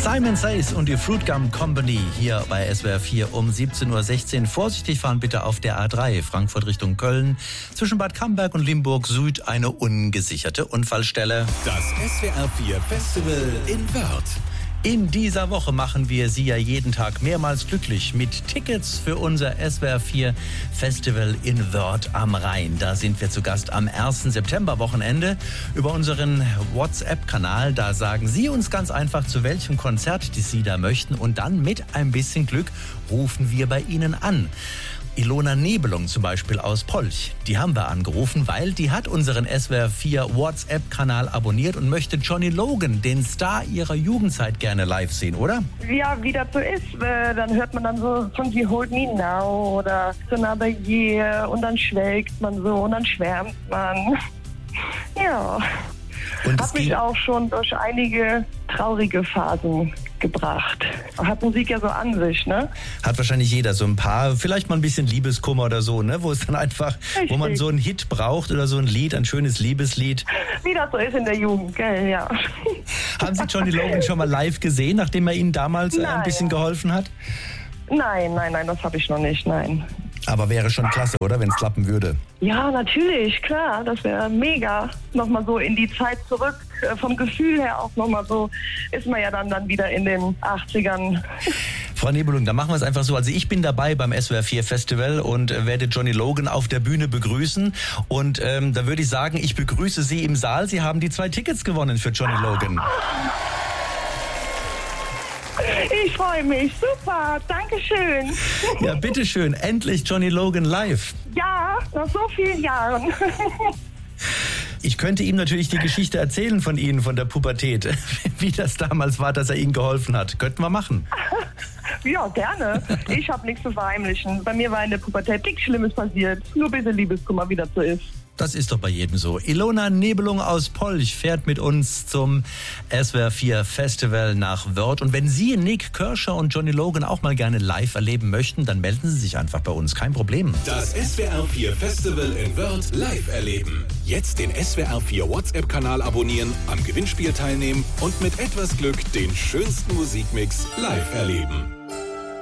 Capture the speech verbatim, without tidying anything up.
Simon Says und die Fruit Gum Company hier bei S W R vier um siebzehn Uhr sechzehn. Vorsichtig fahren bitte auf der A drei, Frankfurt Richtung Köln. Zwischen Bad Camberg und Limburg Süd eine ungesicherte Unfallstelle. Das S W R vier Festival in Wörth. In dieser Woche machen wir Sie ja jeden Tag mehrmals glücklich mit Tickets für unser S W R vier Festival in Wörth am Rhein. Da sind wir zu Gast am ersten September Wochenende über unseren WhatsApp-Kanal. Da sagen Sie uns ganz einfach, zu welchem Konzert die Sie da möchten, und dann mit ein bisschen Glück rufen wir bei Ihnen an. Ilona Nebelung zum Beispiel aus Polch, die haben wir angerufen, weil die hat unseren S W R vier WhatsApp-Kanal abonniert und möchte Johnny Logan, den Star ihrer Jugendzeit, gerne live sehen, oder? Ja, wie das so ist, äh, dann hört man dann so Songs wie Hold Me Now oder Another Year und dann schwelgt man so und dann schwärmt man. Ja, Und hat mich auch schon durch einige traurige Phasen gebracht. Hat Musik ja so an sich, ne? Hat wahrscheinlich jeder so ein paar, vielleicht mal ein bisschen Liebeskummer oder so, ne? Wo es dann einfach, Richtig. wo man so einen Hit braucht oder so ein Lied, ein schönes Liebeslied. Wie das so ist in der Jugend, gell, ja. Haben Sie Johnny Logan schon mal live gesehen, nachdem er Ihnen damals äh, ein Nein. bisschen geholfen hat? Nein, nein, nein, das habe ich noch nicht, nein. Aber wäre schon klasse, oder? Wenn es klappen würde. Ja, natürlich, klar, das wäre mega. Nochmal so in die Zeit zurück, äh, vom Gefühl her auch nochmal so, ist man ja dann, dann wieder in den achtzigern. Frau Nebelung, dann machen wir es einfach so. Also ich bin dabei beim S W R vier Festival und äh, werde Johnny Logan auf der Bühne begrüßen. Und ähm, da würde ich sagen, ich begrüße Sie im Saal. Sie haben die zwei Tickets gewonnen für Johnny Logan. Ich freue mich, super, dankeschön. Ja, bitteschön, endlich Johnny Logan live. Ja, nach so vielen Jahren. Ich könnte ihm natürlich die Geschichte erzählen von Ihnen, von der Pubertät, wie das damals war, dass er Ihnen geholfen hat. Könnten wir machen. Ja, gerne. Ich habe nichts zu verheimlichen. Bei mir war in der Pubertät nichts Schlimmes passiert. Nur ein bisschen Liebeskummer, wie das so ist. Das ist doch bei jedem so. Ilona Nebelung aus Polch fährt mit uns zum S W R vier Festival nach Wörth. Und wenn Sie Nick Kershaw und Johnny Logan auch mal gerne live erleben möchten, dann melden Sie sich einfach bei uns. Kein Problem. Das S W R vier Festival in Wörth live erleben. Jetzt den S W R vier WhatsApp-Kanal abonnieren, am Gewinnspiel teilnehmen und mit etwas Glück den schönsten Musikmix live erleben.